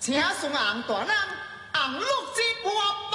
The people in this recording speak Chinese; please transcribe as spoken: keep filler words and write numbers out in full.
请送红大人红绿之花。